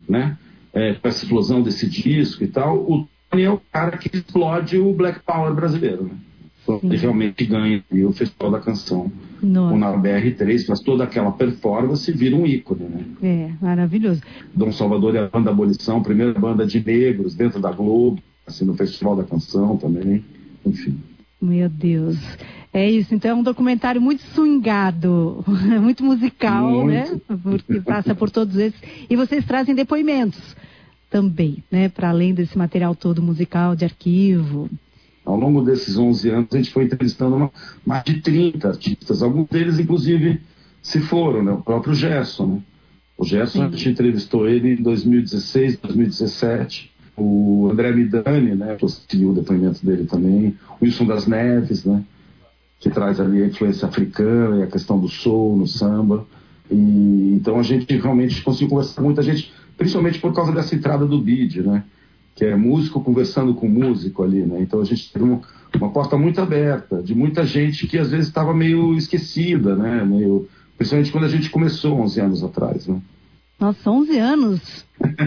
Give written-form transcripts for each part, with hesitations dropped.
né? Com essa explosão desse disco e tal, o Tony é o cara que explode o Black Power brasileiro, né? Ele realmente ganha o Festival da Canção. Na BR3, faz toda aquela performance e vira um ícone, né? Maravilhoso. Dom Salvador é a banda Abolição, primeira banda de negros dentro da Globo, assim, no Festival da Canção também, enfim. Meu Deus. É isso, então é um documentário muito swingado, muito musical, muito. Né? Porque passa por todos esses. E vocês trazem depoimentos também, né? Para além desse material todo musical, de arquivo. Ao longo desses 11 anos, a gente foi entrevistando mais de 30 artistas. Alguns deles, inclusive, se foram, né? O próprio Gerson, né? O Gerson, a gente entrevistou ele em 2016, 2017. O André Midani, né? Eu segui o depoimento dele também. O Wilson das Neves, né? Que traz ali a influência africana e a questão do soul, no samba. E, então, a gente realmente conseguiu conversar com muita gente, principalmente por causa dessa entrada do BID, né? Que é músico conversando com músico ali, né? Então a gente teve uma porta muito aberta, de muita gente que às vezes estava meio esquecida, né? Principalmente quando a gente começou 11 anos atrás, né? Nossa, 11 anos?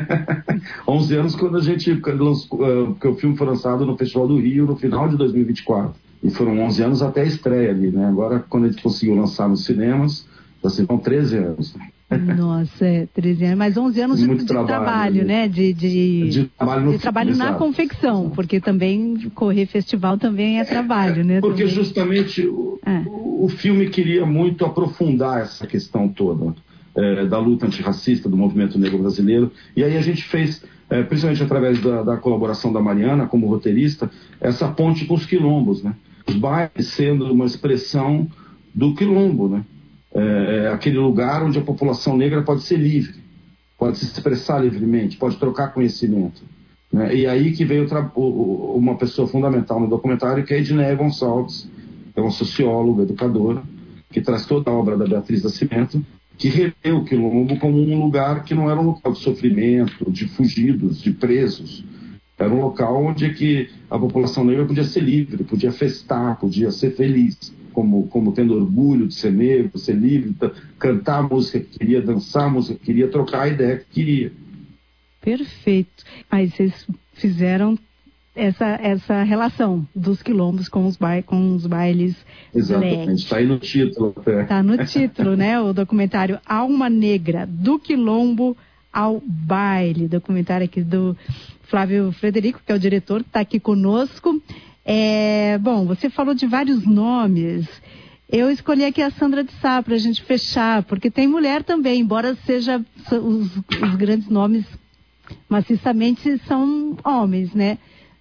11 anos quando a gente lançou, porque o filme foi lançado no Festival do Rio no final de 2024. E foram 11 anos até a estreia ali, né? Agora, quando a gente conseguiu lançar nos cinemas, já serão 13 anos. Nossa, 13 anos, mas 11 anos de trabalho, né? De trabalho na confecção, porque também correr festival também é trabalho, né? Porque também. Justamente o filme queria muito aprofundar essa questão toda da luta antirracista do movimento negro brasileiro, e aí a gente fez, principalmente através da colaboração da Mariana como roteirista, essa ponte com os quilombos, né? Os bailes sendo uma expressão do quilombo, né? Aquele lugar onde a população negra pode ser livre, pode se expressar livremente, pode trocar conhecimento, né? E aí que veio uma pessoa fundamental no documentário, que é a Edneia Gonçalves, que é uma socióloga, educadora, que traz toda a obra da Beatriz Nascimento, que revê o quilombo como um lugar que não era um local de sofrimento, de fugidos, de presos. Era um local onde que a população negra podia ser livre, podia festar, podia ser feliz. Como tendo orgulho de ser negro, ser livre, cantar a música que queria, dançar a música que queria, trocar a ideia que queria. Perfeito. Aí vocês fizeram essa relação dos quilombos com os bailes. Exatamente, está aí no título. Está no título, né? O documentário Alma Negra, do quilombo ao baile. Documentário aqui do Flávio Frederico, que é o diretor, que está aqui conosco. Bom, você falou de vários nomes. Eu escolhi aqui a Sandra de Sá para a gente fechar, porque tem mulher também, embora seja os grandes nomes maciçamente são homens, né?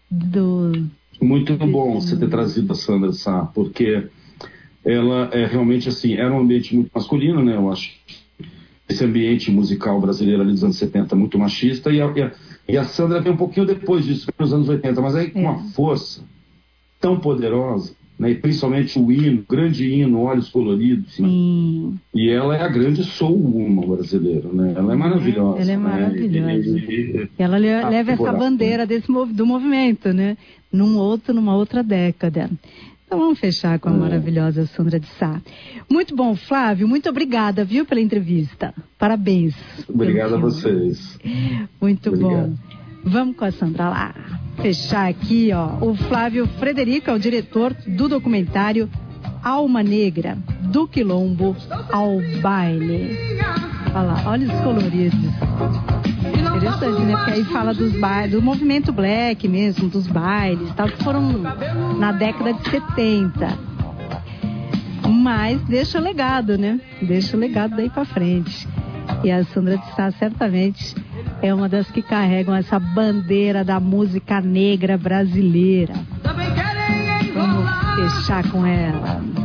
Muito bom você ter trazido a Sandra de Sá, porque ela é realmente assim, era um ambiente muito masculino, né? Eu acho esse ambiente musical brasileiro ali dos anos 70 muito machista, e a Sandra veio um pouquinho depois disso, nos anos 80, mas aí com uma força tão poderosa, né? E principalmente o hino, grande hino, Olhos Coloridos, né? E ela é a grande soul-woman brasileira, né? Ela é maravilhosa. Ela é maravilhosa. Né? Ela leva essa bandeira do movimento, né? Numa outra década. Então vamos fechar com a maravilhosa Sandra de Sá. Muito bom, Flávio, muito obrigada, viu, pela entrevista. Parabéns. Obrigado a vocês. Muito bom. Vamos com a Sandra lá. Fechar aqui, ó. O Flávio Frederico é o diretor do documentário Alma Negra, do quilombo ao baile. Olha lá, olhos coloridos. Interessante, né? Porque aí fala dos bailes, do movimento black mesmo, dos bailes, tal, que foram na década de 70. Mas deixa legado, né? Deixa o legado daí pra frente. E a Sandra de Sá certamente é uma das que carregam essa bandeira da música negra brasileira. Vamos fechar com ela.